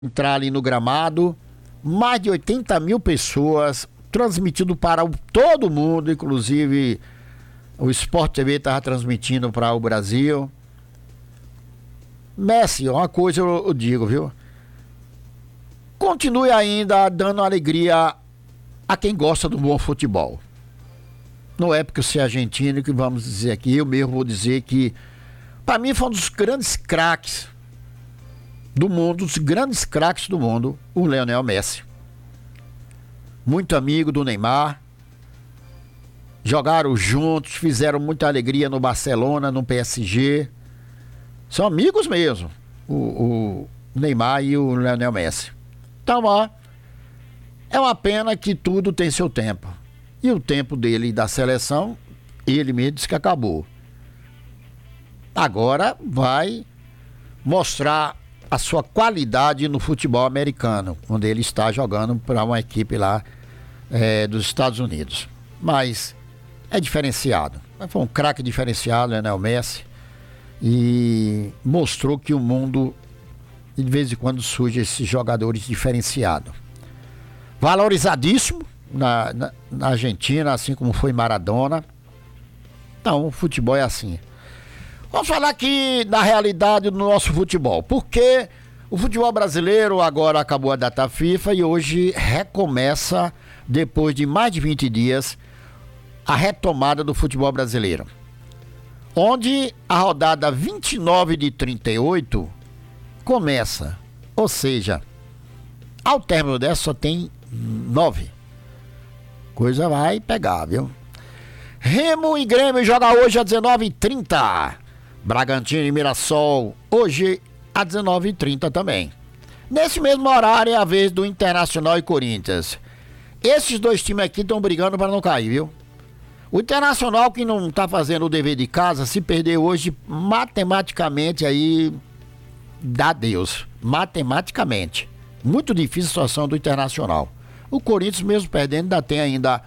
entrar ali no gramado, mais de 80 mil pessoas, transmitido para todo mundo, inclusive o Sport TV estava transmitindo para o Brasil. Messi, uma coisa eu digo, viu? Continue ainda dando alegria a quem gosta do bom futebol. Não é porque você é argentino que vamos dizer aqui, eu mesmo vou dizer que, para mim, foi um dos grandes craques do mundo, o Lionel Messi. Muito amigo do Neymar, jogaram juntos, fizeram muita alegria no Barcelona, no PSG. São amigos mesmo, o Neymar e o Lionel Messi. Então, ó, é uma pena que tudo tem seu tempo. E o tempo dele e da seleção, ele mesmo disse que acabou. Agora vai mostrar a sua qualidade no futebol americano, onde ele está jogando para uma equipe lá dos Estados Unidos. Mas é diferenciado. Foi um craque diferenciado, Lionel Messi, e mostrou que o mundo, de vez em quando, surge esses jogadores diferenciados. Valorizadíssimo na Argentina, assim como foi Maradona. Então, o futebol é assim. Vamos falar aqui da realidade do nosso futebol, porque o futebol brasileiro agora acabou a data FIFA e hoje recomeça, depois de mais de 20 dias, a retomada do futebol brasileiro, onde a rodada 29 de 38 começa, ou seja, ao término dessa só tem 9. Coisa vai pegar, viu? Remo e Grêmio joga hoje às 19h30. Bragantino e Mirassol, hoje às 19h30 também. Nesse mesmo horário é a vez do Internacional e Corinthians. Esses dois times aqui estão brigando para não cair, viu? O Internacional, que não está fazendo o dever de casa, se perder hoje, matematicamente aí dá Deus. Matematicamente. Muito difícil a situação do Internacional. O Corinthians, mesmo perdendo, ainda tem ainda.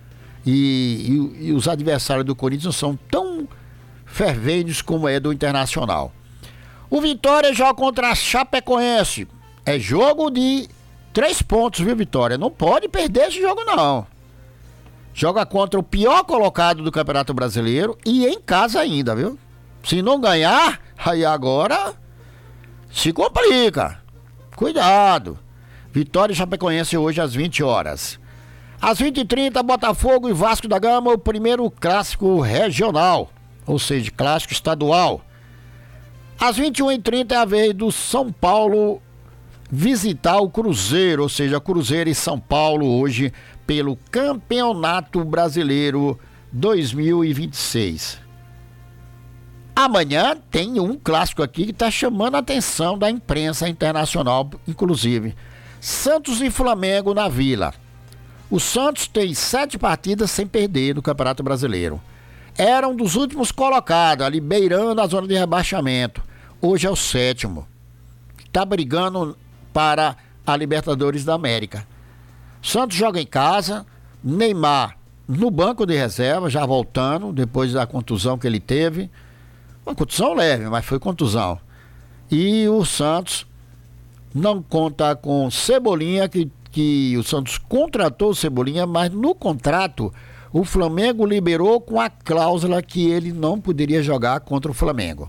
E os adversários do Corinthians não são tão ferventes como é do Internacional. O Vitória joga contra a Chapecoense. É jogo de 3 pontos, viu, Vitória? Não pode perder esse jogo, não. Joga contra o pior colocado do Campeonato Brasileiro e em casa ainda, viu? Se não ganhar, aí agora se complica. Cuidado. Vitória e Chapecoense hoje às 20 horas. Às 20h30, Botafogo e Vasco da Gama, o primeiro clássico regional, ou seja, clássico estadual. Às 21h30 é a vez do São Paulo visitar o Cruzeiro, ou seja, Cruzeiro e São Paulo hoje pelo Campeonato Brasileiro 2026. Amanhã tem um clássico aqui que está chamando a atenção da imprensa internacional, inclusive. Santos e Flamengo na Vila. O Santos tem 7 partidas sem perder no Campeonato Brasileiro. Era um dos últimos colocados, ali beirando a zona de rebaixamento. Hoje é o 7º. Está brigando para a Libertadores da América. Santos joga em casa, Neymar no banco de reserva, já voltando, depois da contusão que ele teve. Uma contusão leve, mas foi contusão. E o Santos não conta com Cebolinha, que o Santos contratou o Cebolinha, mas no contrato o Flamengo liberou com a cláusula que ele não poderia jogar contra o Flamengo.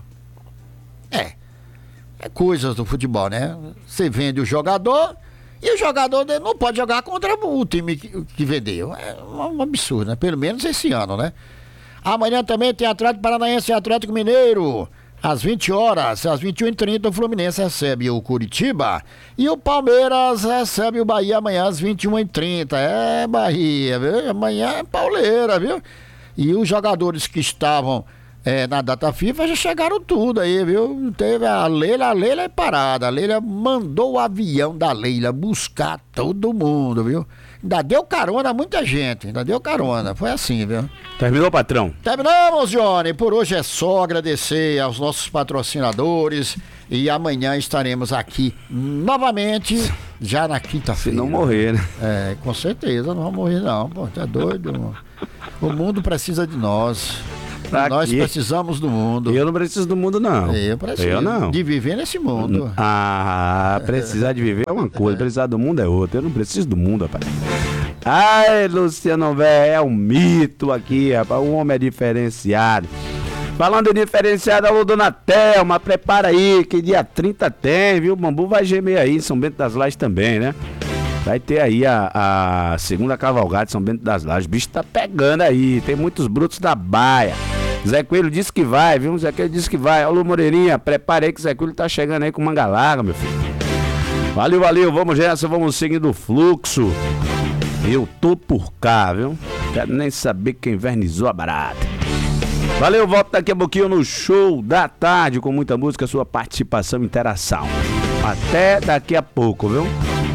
É coisas do futebol, né? Você vende o jogador e o jogador não pode jogar contra o time que vendeu. É um absurdo, né? Pelo menos esse ano, né? Amanhã também tem Atlético Paranaense e Atlético Mineiro. Às 20 horas, às 21h30, o Fluminense recebe o Curitiba e o Palmeiras recebe o Bahia amanhã às 21h30. É Bahia, viu? Amanhã é pauleira, viu? E os jogadores que estavam na data FIFA já chegaram tudo aí, viu? Teve a Leila é parada. A Leila mandou o avião da Leila buscar todo mundo, viu? Ainda deu carona a muita gente, foi assim, viu? Terminou, patrão? Terminamos, Johnny. Por hoje é só agradecer aos nossos patrocinadores e amanhã estaremos aqui novamente, já na quinta-feira. Se não morrer, né? Com certeza, não vamos morrer não, pô, tá doido? O mundo precisa de nós. Nós precisamos do mundo. Eu não preciso do mundo, não. Eu preciso eu não. de viver nesse mundo. Precisar de viver é uma coisa, precisar do mundo é outra. Eu não preciso do mundo, rapaz. Ai, Luciano, velho, é um mito aqui, rapaz. O homem é diferenciado. Falando de diferenciado, alô, dona Thelma, prepara aí, que dia 30 tem, viu? O bambu vai gemer aí em São Bento das Lajes também, né? Vai ter aí a segunda cavalgada de São Bento das Lajes. O bicho tá pegando aí, tem muitos brutos da baia. Zé Coelho disse que vai, viu? Zé Coelho disse que vai. Alô, Moreirinha, prepara aí que o Zé Coelho tá chegando aí com manga larga, meu filho. Valeu, vamos nessa, vamos seguindo o fluxo. Eu tô por cá, viu? Quero nem saber quem invernizou a barata. Valeu, volto daqui a pouquinho no Show da Tarde com muita música, sua participação e interação. Até daqui a pouco, viu?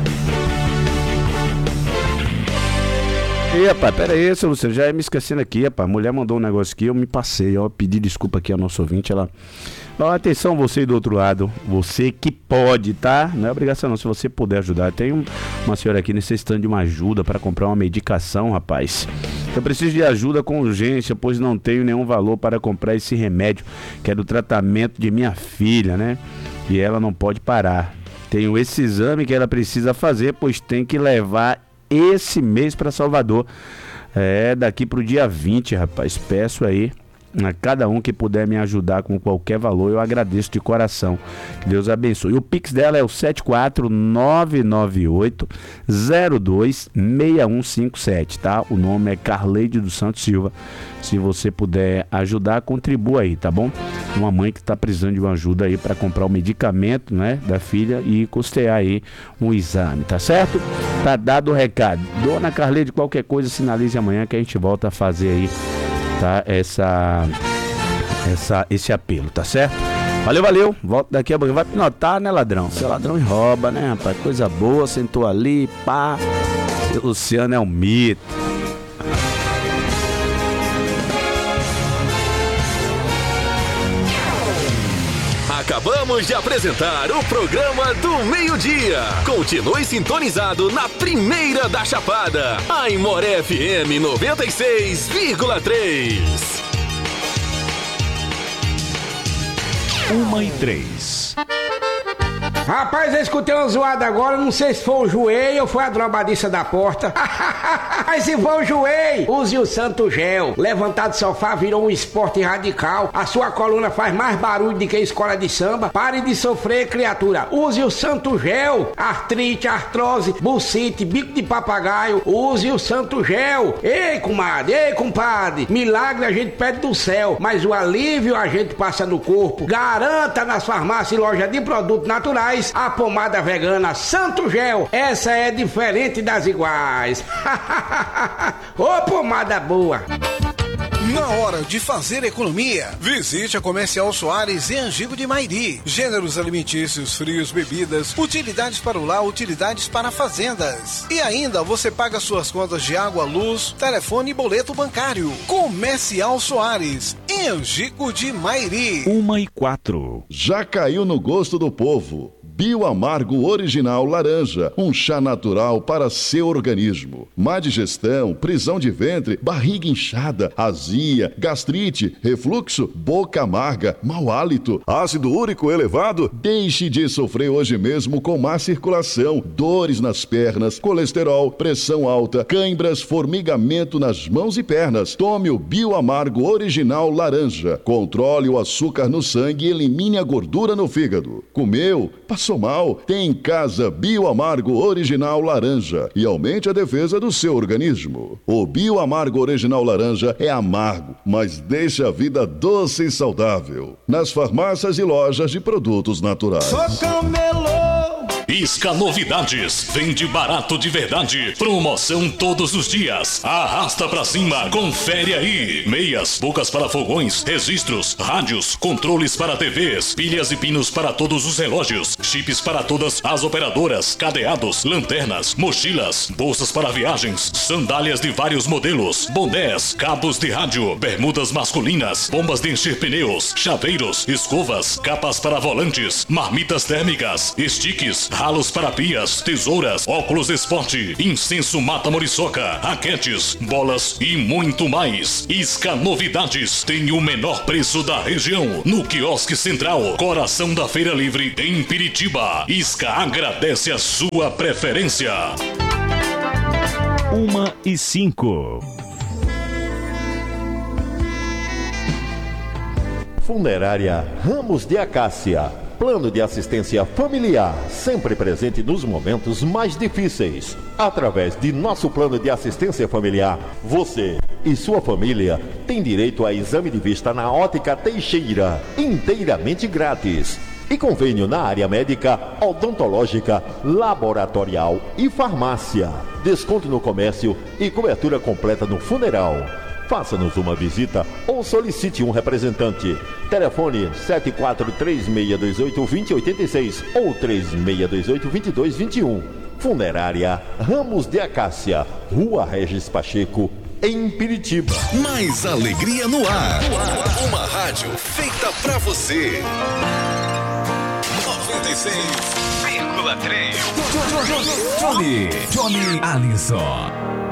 E, rapaz, pera aí, seu Luciano, já ia me esquecendo aqui, rapaz. A mulher mandou um negócio aqui, eu me passei, ó. Pedi desculpa aqui ao nosso ouvinte, ela... Ó, atenção você aí do outro lado, você que pode, tá? Não é obrigação não, se você puder ajudar. Tem uma senhora aqui necessitando de uma ajuda para comprar uma medicação, rapaz. Eu preciso de ajuda com urgência, pois não tenho nenhum valor para comprar esse remédio, que é do tratamento de minha filha, né? E ela não pode parar. Tenho esse exame que ela precisa fazer, pois tem que levar esse mês para Salvador. É, daqui pro dia 20, rapaz. Peço aí a cada um que puder me ajudar com qualquer valor, eu agradeço de coração. Que Deus abençoe. E o Pix dela é o 74998-026157, tá? O nome é Carleide dos Santos Silva. Se você puder ajudar, contribua aí, tá bom? Uma mãe que tá precisando de uma ajuda aí para comprar o medicamento, né, da filha e custear aí um exame, tá certo? Tá dado o recado. Dona Carleide, qualquer coisa sinalize amanhã que a gente volta a fazer aí, tá? Esse apelo, tá certo? Valeu, volta daqui a pouco. Vai pinotar, né, ladrão? Seu ladrão e rouba, né, rapaz? Coisa boa, sentou ali, pá. O Luciano é um mito. Acabamos de apresentar o programa do meio-dia. Continue sintonizado na primeira da Chapada, a Imoré FM 96,3. 1h03. Rapaz, eu escutei uma zoada agora, não sei se foi o joelho ou foi a drobadiça da porta. Mas se for o joelho, use o Santo Gel. Levantar do sofá virou um esporte radical. A sua coluna faz mais barulho do que a escola de samba. Pare de sofrer, criatura. Use o Santo Gel. Artrite, artrose, bucite, bico de papagaio. Use o Santo Gel. Ei, comadre, ei, compadre. Milagre a gente pede do céu, mas o alívio a gente passa no corpo. Garanta nas farmácias e lojas de produtos naturais a pomada vegana Santo Gel. Essa é diferente das iguais. Ô, pomada boa! Na hora de fazer economia, visite a Comercial Soares em Angico de Mairi. Gêneros alimentícios, frios, bebidas, utilidades para o lar, utilidades para fazendas. E ainda você paga suas contas de água, luz, telefone e boleto bancário. Comercial Soares, em Angico de Mairi. 1h04. Já caiu no gosto do povo. Bioamargo Original Laranja, um chá natural para seu organismo. Má digestão, prisão de ventre, barriga inchada, azia, gastrite, refluxo, boca amarga, mau hálito, ácido úrico elevado? Deixe de sofrer hoje mesmo com má circulação, dores nas pernas, colesterol, pressão alta, cãibras, formigamento nas mãos e pernas. Tome o Bioamargo Original Laranja. Controle o açúcar no sangue e elimine a gordura no fígado. Comeu? Passou mal? Tem em casa Bioamargo Original Laranja e aumente a defesa do seu organismo. O Bioamargo Original Laranja é amargo, mas deixa a vida doce e saudável. Nas farmácias e lojas de produtos naturais. Isca Novidades, vende barato de verdade, promoção todos os dias, arrasta pra cima, confere aí, meias, bocas para fogões, registros, rádios, controles para TVs, pilhas e pinos para todos os relógios, chips para todas as operadoras, cadeados, lanternas, mochilas, bolsas para viagens, sandálias de vários modelos, bonés, cabos de rádio, bermudas masculinas, bombas de encher pneus, chaveiros, escovas, capas para volantes, marmitas térmicas, sticks, ralos para pias, tesouras, óculos esporte, incenso mata muriçoca, raquetes, bolas e muito mais. Isca Novidades tem o menor preço da região no quiosque central, coração da Feira Livre em Piritiba. Isca agradece a sua preferência. 1h05. Funerária Ramos de Acácia. Plano de assistência familiar, sempre presente nos momentos mais difíceis. Através de nosso plano de assistência familiar, você e sua família têm direito a exame de vista na Ótica Teixeira, inteiramente grátis. E convênio na área médica, odontológica, laboratorial e farmácia. Desconto no comércio e cobertura completa no funeral. Faça-nos uma visita ou solicite um representante. Telefone 7436282086 ou 36282221. Funerária Ramos de Acácia, Rua Regis Pacheco, em Piritiba. Mais alegria no ar. Uma rádio feita pra você. 96,3. Johnny Alisson.